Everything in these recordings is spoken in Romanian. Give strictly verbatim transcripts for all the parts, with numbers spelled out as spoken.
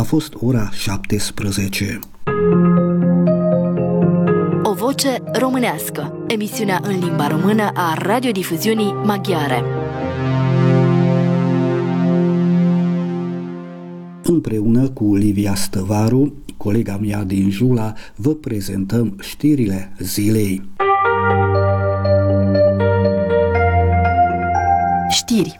fost ora șaptesprezece. O voce românească, emisiunea în limba română a radiodifuziunii maghiare. Împreună cu Livia Stăvaru, colega mea din Jula, vă prezentăm știrile zilei. Știri.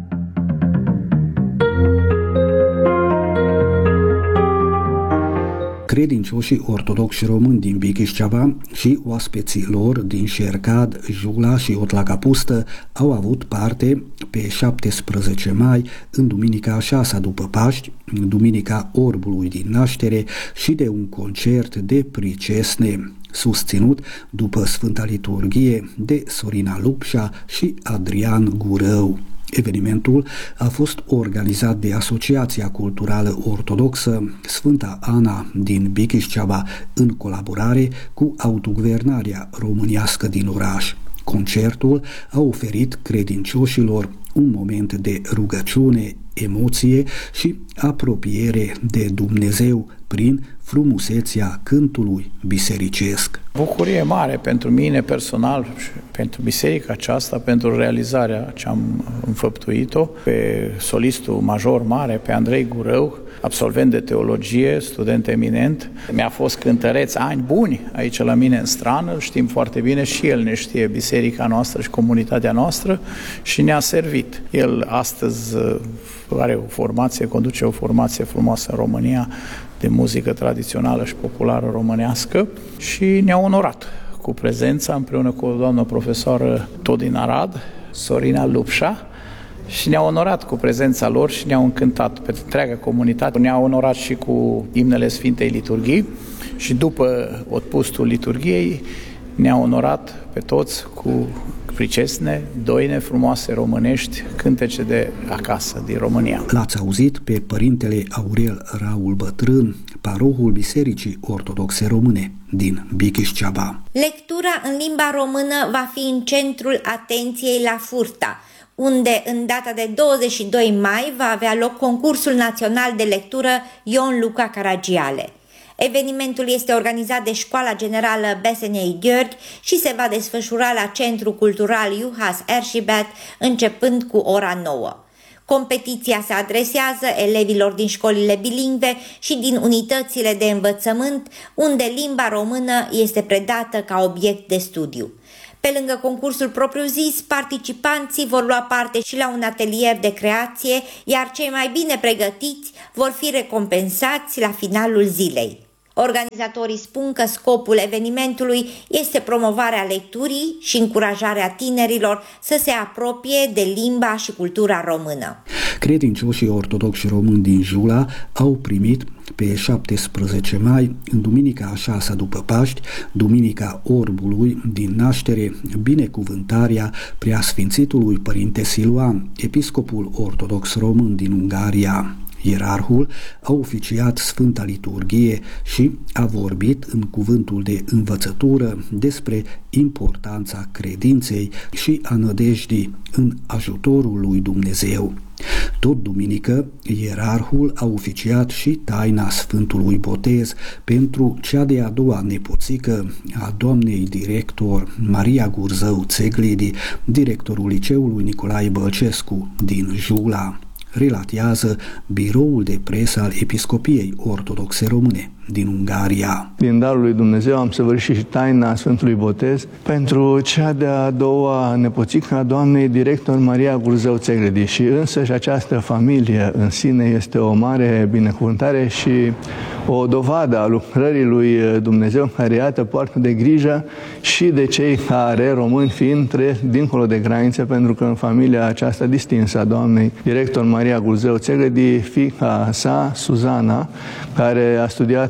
Credincioșii ortodoxi români din Bichișceava și oaspeții lor din Șercad, Jula și Otlacapustă au avut parte pe șaptesprezece mai, în duminica a șasea după Paști, în duminica Orbului din Naștere și de un concert de pricesne, susținut după Sfânta Liturghie de Sorina Lupșa și Adrian Gurău. Evenimentul a fost organizat de Asociația Culturală Ortodoxă Sfânta Ana din Bichișceava în colaborare cu autoguvernarea românească din oraș. Concertul a oferit credincioșilor un moment de rugăciune, emoție și apropiere de Dumnezeu prin frumusețea cântului bisericesc. Bucurie mare pentru mine personal și pentru biserica aceasta, pentru realizarea ce am înfăptuit-o, pe solistul major mare, pe Andrei Gurău, absolvent de teologie, student eminent. Mi-a fost cântăreț ani buni aici la mine în strană, îl știm foarte bine și el ne știe biserica noastră și comunitatea noastră și ne-a servit. El astăzi are o formație, conduce o formație frumoasă în România de muzică tradițională și populară românească și ne-a onorat cu prezența împreună cu o doamnă profesoară tot din Arad, Sorina Lupșa, și ne-a onorat cu prezența lor și ne-au încântat pe întreaga comunitate. Ne-a onorat și cu imnele Sfintei Liturghii și după otpustul liturghiei ne-a onorat pe toți cu pricesne, doine frumoase românești, cântece de acasă, din România. L-ați auzit pe părintele Aurel Raul Bătrân, parohul Bisericii Ortodoxe Române din Bichișceava. Lectura în limba română va fi în centrul atenției la Furta, unde în data de douăzeci și doi mai va avea loc concursul național de lectură Ion Luca Caragiale. Evenimentul este organizat de Școala Generală Besenei Gheorghi și se va desfășura la Centrul Cultural Juhas Erșibet începând cu ora nouă. Competiția se adresează elevilor din școlile bilingve și din unitățile de învățământ, unde limba română este predată ca obiect de studiu. Pe lângă concursul propriu-zis, participanții vor lua parte și la un atelier de creație, iar cei mai bine pregătiți vor fi recompensați la finalul zilei. Organizatorii spun că scopul evenimentului este promovarea lecturii și încurajarea tinerilor să se apropie de limba și cultura română. Credincioșii ortodoxi români din Jula au primit pe șaptesprezece mai, în duminica a șasea după Paști, duminica Orbului din Naștere, binecuvântarea Preasfințitului Părinte Siluan, episcopul ortodox român din Ungaria. Ierarhul a oficiat Sfânta Liturghie și a vorbit în cuvântul de învățătură despre importanța credinței și a nădejdii în ajutorul lui Dumnezeu. Tot duminică, ierarhul a oficiat și taina Sfântului Botez pentru cea de-a doua nepoțică a doamnei director Maria Gurzău Țeglidi, directorul liceului Nicolae Bălcescu din Jula, relatează biroul de presă al Episcopiei Ortodoxe Române din Ungaria. Din darul lui Dumnezeu am săvârșit și taina Sfântului Botez pentru cea de-a doua nepoțică a doamnei director Maria Gurzău Țeglidi și însăși această familie în sine este o mare binecuvântare și o dovadă a lucrării lui Dumnezeu care, iată, poartă de grijă și de cei care, români fiind, trăiesc dincolo de granițe, pentru că în familia aceasta distinsă a doamnei director Maria Gurzău Țeglidi, fiica sa, Suzana, care a studiat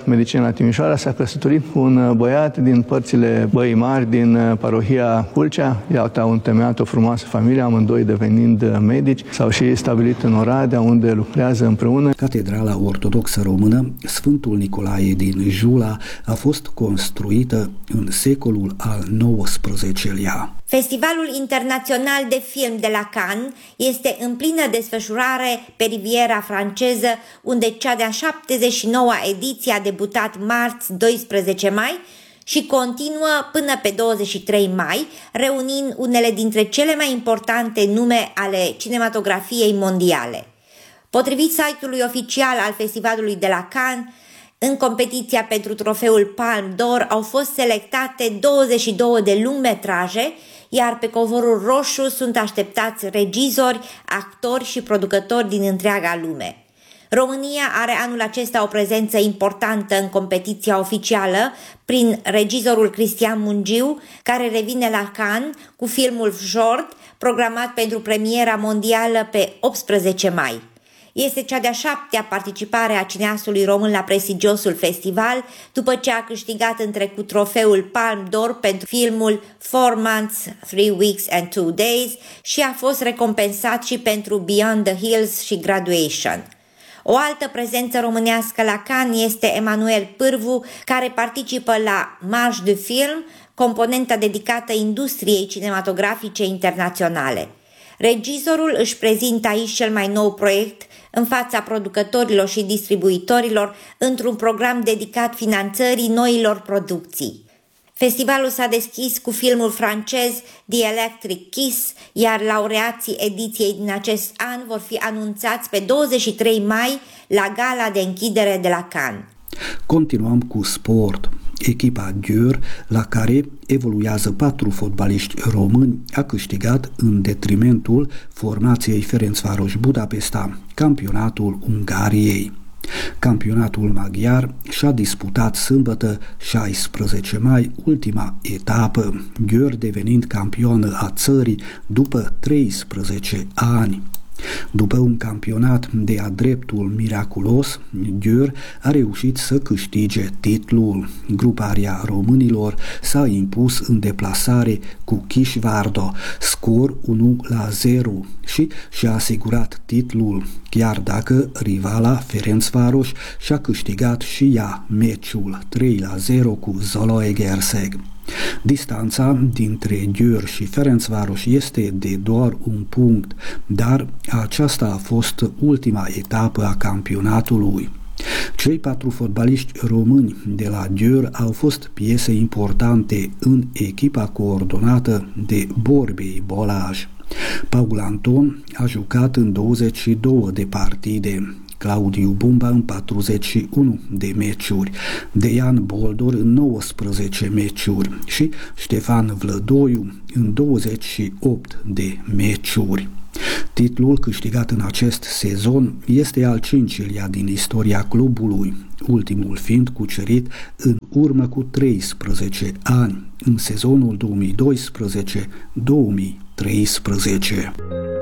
studiat medicină la Timișoara, s-a căsătorit cu un băiat din părțile Băii Mari, din parohia Culcea. Iată, au întemeiat o frumoasă familie, amândoi devenind medici. S-au și stabilit în Oradea, unde lucrează împreună. Catedrala Ortodoxă Română Sfântul Nicolae din Jula a fost construită în secolul al nouăsprezecelea. Festivalul Internațional de Film de la Cannes este în plină desfășurare pe Riviera franceză, unde cea de-a șaptezeci și noua ediție a debutat marți doisprezece mai și continuă până pe douăzeci și trei mai, reunind unele dintre cele mai importante nume ale cinematografiei mondiale. Potrivit site-ului oficial al festivalului de la Cannes, în competiția pentru trofeul Palme d'Or au fost selectate douăzeci și două de lungmetraje, iar pe covorul roșu sunt așteptați regizori, actori și producători din întreaga lume. România are anul acesta o prezență importantă în competiția oficială prin regizorul Cristian Mungiu, care revine la Cannes cu filmul Fjord, programat pentru premiera mondială pe optsprezece mai. Este cea de-a șaptea participare a cineastului român la prestigiosul festival, după ce a câștigat în trecut trofeul Palme d'Or pentru filmul Four Months, Three Weeks and Two Days și a fost recompensat și pentru Beyond the Hills și Graduation. O altă prezență românească la Cannes este Emanuel Pârvu, care participă la Marche de Film, componenta dedicată industriei cinematografice internaționale. Regizorul își prezintă aici cel mai nou proiect în fața producătorilor și distribuitorilor într-un program dedicat finanțării noilor producții. Festivalul s-a deschis cu filmul francez The Electric Kiss, iar laureații ediției din acest an vor fi anunțați pe douăzeci și trei mai la gala de închidere de la Cannes. Continuăm cu sport. Echipa Győr, la care evoluează patru fotbaliști români, a câștigat în detrimentul formației Ferencváros Budapesta campionatul Ungariei. Campionatul maghiar și-a disputat sâmbătă șaisprezece mai ultima etapă, Győr devenind campioană a țării după treisprezece ani. După un campionat de-a dreptul miraculos, Győr a reușit să câștige titlul. Gruparea românilor s-a impus în deplasare cu Kisvárda, scor unu la zero și și-a asigurat titlul, chiar dacă rivala Ferencváros și-a câștigat și ea meciul trei la zero cu Zalaegerszeg. Distanța dintre Győr și Ferencváros este de doar un punct, dar aceasta a fost ultima etapă a campionatului. Cei patru fotbaliști români de la Győr au fost piese importante în echipa coordonată de Borbély Balázs. Paul Anton a jucat în douăzeci și două de partide, Claudiu Bumba în patruzeci și unu de meciuri, Dejan Boldor în nouăsprezece meciuri și Ștefan Vlădoiu în douăzeci și opt de meciuri. Titlul câștigat în acest sezon este al cincilea din istoria clubului, ultimul fiind cucerit în urmă cu treisprezece ani, în sezonul două mii doisprezece două mii treisprezece.